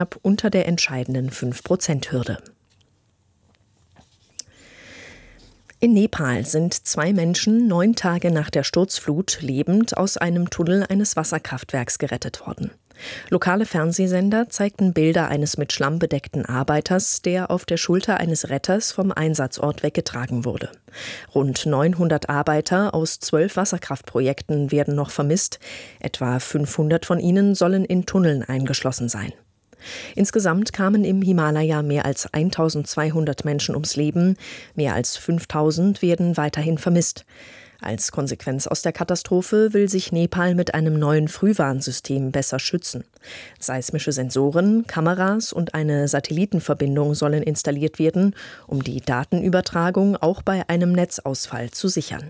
unter der entscheidenden 5%-Hürde. In Nepal sind 2 Menschen 9 Tage nach der Sturzflut lebend aus einem Tunnel eines Wasserkraftwerks gerettet worden. Lokale Fernsehsender zeigten Bilder eines mit Schlamm bedeckten Arbeiters, der auf der Schulter eines Retters vom Einsatzort weggetragen wurde. Rund 900 Arbeiter aus 12 Wasserkraftprojekten werden noch vermisst. Etwa 500 von ihnen sollen in Tunneln eingeschlossen sein. Insgesamt kamen im Himalaya mehr als 1200 Menschen ums Leben, mehr als 5000 werden weiterhin vermisst. Als Konsequenz aus der Katastrophe will sich Nepal mit einem neuen Frühwarnsystem besser schützen. Seismische Sensoren, Kameras und eine Satellitenverbindung sollen installiert werden, um die Datenübertragung auch bei einem Netzausfall zu sichern.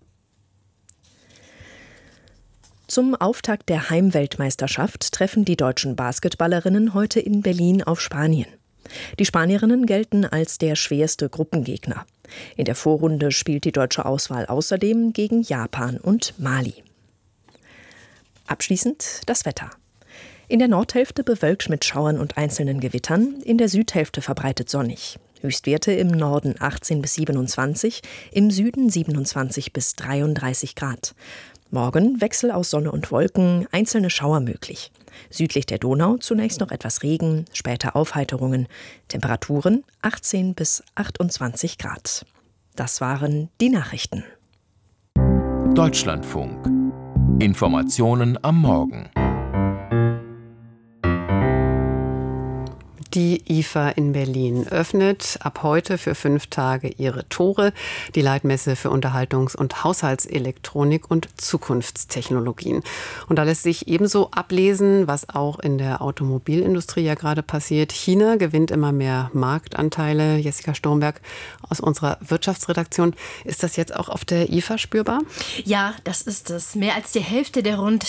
Zum Auftakt der Heimweltmeisterschaft treffen die deutschen Basketballerinnen heute in Berlin auf Spanien. Die Spanierinnen gelten als der schwerste Gruppengegner. In der Vorrunde spielt die deutsche Auswahl außerdem gegen Japan und Mali. Abschließend das Wetter. In der Nordhälfte bewölkt mit Schauern und einzelnen Gewittern, in der Südhälfte verbreitet sonnig. Höchstwerte im Norden 18 bis 27, im Süden 27 bis 33 Grad. Morgen Wechsel aus Sonne und Wolken, einzelne Schauer möglich. Südlich der Donau zunächst noch etwas Regen, später Aufheiterungen. Temperaturen 18 bis 28 Grad. Das waren die Nachrichten. Deutschlandfunk. Informationen am Morgen. Die IFA in Berlin öffnet ab heute für 5 Tage ihre Tore. Die Leitmesse für Unterhaltungs- und Haushaltselektronik und Zukunftstechnologien. Und da lässt sich ebenso ablesen, was auch in der Automobilindustrie ja gerade passiert. China gewinnt immer mehr Marktanteile. Jessica Sturmberg aus unserer Wirtschaftsredaktion. Ist das jetzt auch auf der IFA spürbar? Ja, das ist es. Mehr als die Hälfte der rund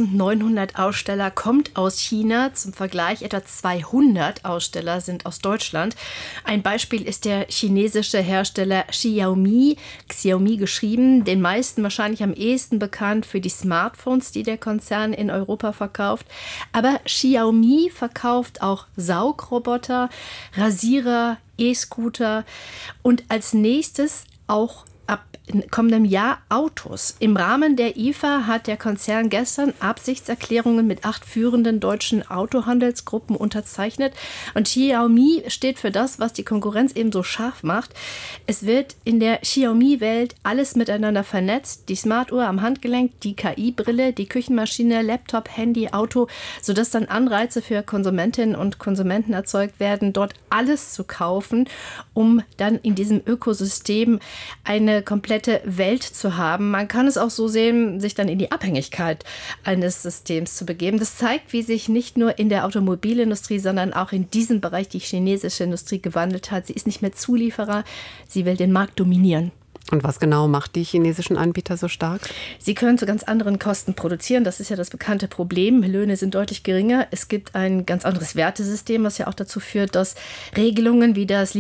1900 Aussteller kommt aus China. Zum Vergleich etwa 200 Aussteller sind aus Deutschland. Ein Beispiel ist der chinesische Hersteller Xiaomi geschrieben, den meisten wahrscheinlich am ehesten bekannt für die Smartphones, die der Konzern in Europa verkauft. Aber Xiaomi verkauft auch Saugroboter, Rasierer, E-Scooter und als nächstes auch ab kommendem Jahr Autos. Im Rahmen der IFA hat der Konzern gestern Absichtserklärungen mit 8 führenden deutschen Autohandelsgruppen unterzeichnet. Und Xiaomi steht für das, was die Konkurrenz eben so scharf macht. Es wird in der Xiaomi-Welt alles miteinander vernetzt. Die Smartuhr am Handgelenk, die KI-Brille, die Küchenmaschine, Laptop, Handy, Auto, sodass dann Anreize für Konsumentinnen und Konsumenten erzeugt werden, dort alles zu kaufen, um dann in diesem Ökosystem eine komplette Welt zu haben. Man kann es auch so sehen, sich dann in die Abhängigkeit eines Systems zu begeben. Das zeigt, wie sich nicht nur in der Automobilindustrie, sondern auch in diesem Bereich die chinesische Industrie gewandelt hat. Sie ist nicht mehr Zulieferer, sie will den Markt dominieren. Und was genau macht die chinesischen Anbieter so stark? Sie können zu ganz anderen Kosten produzieren. Das ist ja das bekannte Problem. Löhne sind deutlich geringer. Es gibt ein ganz anderes Wertesystem, was ja auch dazu führt, dass Regelungen wie das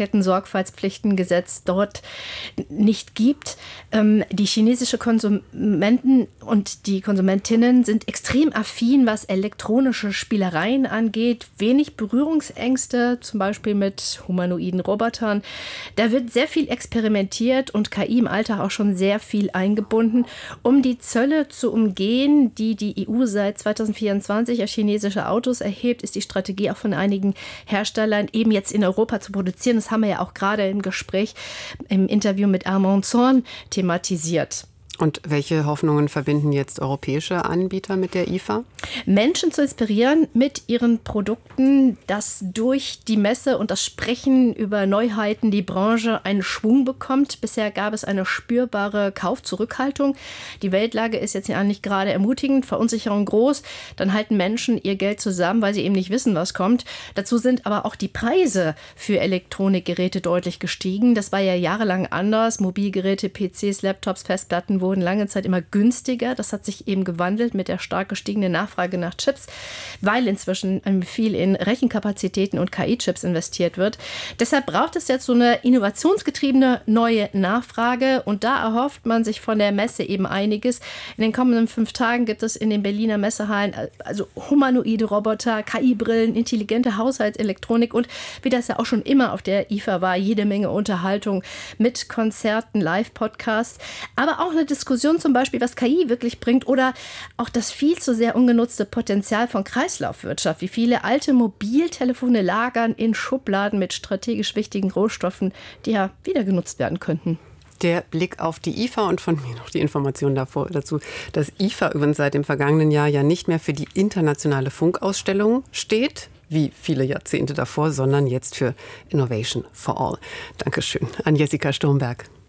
Lieferketten-Sorgfaltspflichtengesetz dort nicht gibt. Die chinesischen Konsumenten und die Konsumentinnen sind extrem affin, was elektronische Spielereien angeht. Wenig Berührungsängste, zum Beispiel mit humanoiden Robotern. Da wird sehr viel experimentiert und KI im Alltag auch schon sehr viel eingebunden, um die Zölle zu umgehen, die die EU seit 2024 auf chinesische Autos erhebt, ist die Strategie auch von einigen Herstellern eben jetzt in Europa zu produzieren. Das haben wir ja auch gerade im Gespräch, im Interview mit Armand Zorn thematisiert. Und welche Hoffnungen verbinden jetzt europäische Anbieter mit der IFA? Menschen zu inspirieren mit ihren Produkten, dass durch die Messe und das Sprechen über Neuheiten die Branche einen Schwung bekommt. Bisher gab es eine spürbare Kaufzurückhaltung. Die Weltlage ist jetzt ja nicht gerade ermutigend, Verunsicherung groß. Dann halten Menschen ihr Geld zusammen, weil sie eben nicht wissen, was kommt. Dazu sind aber auch die Preise für Elektronikgeräte deutlich gestiegen. Das war ja jahrelang anders. Mobilgeräte, PCs, Laptops, Festplatten wurden lange Zeit immer günstiger. Das hat sich eben gewandelt mit der stark gestiegenen Nachfrage nach Chips, weil inzwischen viel in Rechenkapazitäten und KI-Chips investiert wird. Deshalb braucht es jetzt so eine innovationsgetriebene neue Nachfrage und da erhofft man sich von der Messe eben einiges. In den kommenden 5 Tagen gibt es in den Berliner Messehallen also humanoide Roboter, KI-Brillen, intelligente Haushaltselektronik und wie das ja auch schon immer auf der IFA war, jede Menge Unterhaltung mit Konzerten, Live-Podcasts, aber auch eine Diskussion zum Beispiel, was KI wirklich bringt oder auch das viel zu sehr ungenutzte Potenzial von Kreislaufwirtschaft, wie viele alte Mobiltelefone lagern in Schubladen mit strategisch wichtigen Rohstoffen, die ja wieder genutzt werden könnten. Der Blick auf die IFA und von mir noch die Information dazu, dass IFA übrigens seit dem vergangenen Jahr ja nicht mehr für die internationale Funkausstellung steht, wie viele Jahrzehnte davor, sondern jetzt für Innovation for All. Dankeschön an Jessica Sturmberg.